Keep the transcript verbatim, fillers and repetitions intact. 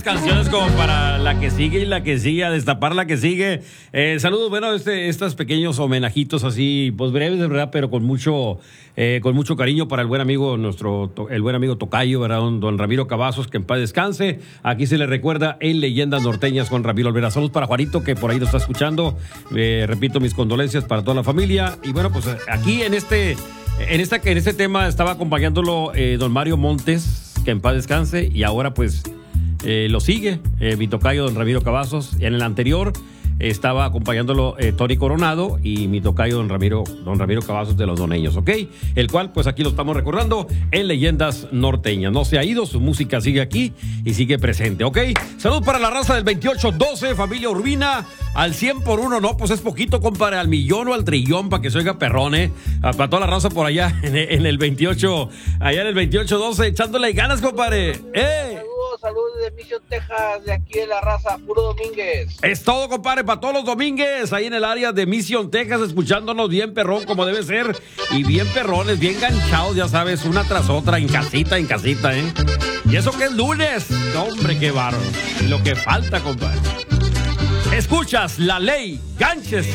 Canciones como para la que sigue y la que sigue, a destapar la que sigue. Eh, saludos, bueno, este, estos pequeños homenajitos así, pues breves, de verdad, pero con mucho, eh, con mucho cariño para el buen amigo, nuestro, el buen amigo tocayo, ¿verdad? Don, don Ramiro Cavazos, que en paz descanse. Aquí se le recuerda en Leyendas Norteñas con Ramiro Olvera. Saludos para Juanito, que por ahí nos está escuchando. Eh, repito, mis condolencias para toda la familia. Y bueno, pues aquí en este, en esta, en este tema estaba acompañándolo eh, don Mario Montes, que en paz descanse, y ahora pues Eh, lo sigue eh, mi tocayo don Ramiro Cavazos. En el anterior eh, estaba acompañándolo eh, Tony Coronado y mi tocayo don Ramiro, don Ramiro Cavazos de los Doneños, ¿ok? El cual pues aquí lo estamos recordando en Leyendas Norteñas. No se ha ido, su música sigue aquí y sigue presente, ¿ok? Salud para la raza del veintiocho doce, familia Urbina, al cien por uno, no, pues es poquito, compadre, al millón o al trillón para que se oiga perrón, ¿eh? Para toda la raza por allá en, en el veintiocho, allá en el veintiocho doce, echándole ganas, compadre. ¡Eh! Saludos de Mission, Texas, de aquí de la raza, puro Domínguez. Es todo, compadre, para todos los Domínguez, ahí en el área de Mission, Texas, escuchándonos bien perrón, como debe ser, y bien perrones, bien ganchados, ya sabes, una tras otra, en casita, en casita, ¿eh? Y eso que es lunes, hombre, qué bárbaro, lo que falta, compadre. Escuchas La Ley Ganches.